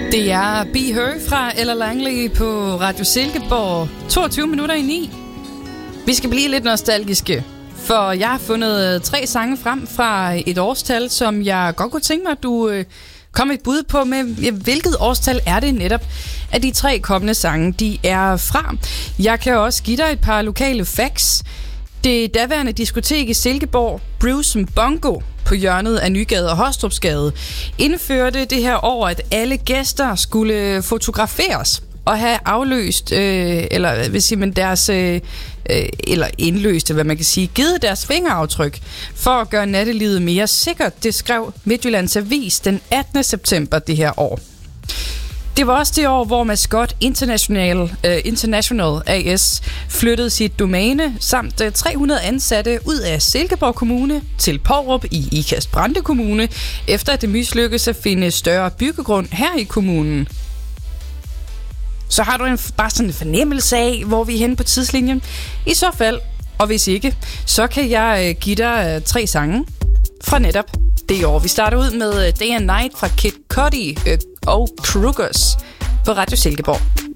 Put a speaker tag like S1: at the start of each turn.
S1: Det er Be Her fra Ella Langley på Radio Silkeborg, 22:09. Vi skal blive lidt nostalgiske, for jeg har fundet 3 sange frem fra et årstal, som jeg godt kunne tænke mig, at du kom et bud på med, hvilket årstal er det netop, at de 3 kommende sange, de er fra. Jeg kan også give dig et par lokale facts. Det daværende diskotek i Silkeborg, Bruce Bongo, på hjørnet af Nygade og Hostrupsgade, indførte det her år, at alle gæster skulle fotograferes og have afløst, eller vil sige, men deres, eller indløst, hvad man kan sige, givet deres fingeraftryk for at gøre nattelivet mere sikkert. Det skrev Midtjyllands Avis den 18. september det her år. Det var også det år, hvor Mascot International AS flyttede sit domæne samt 300 ansatte ud af Silkeborg Kommune til Povrup i Ikast Brande Kommune, efter at det mislykkedes at finde større byggegrund her i kommunen. Så har du bare sådan en fornemmelse af, hvor vi er henne på tidslinjen? I så fald, og hvis ikke, så kan jeg give dig 3 sange fra netop det år. Vi starter ud med Day and Night fra Kid Cudi og Krugers på Radio Silkeborg.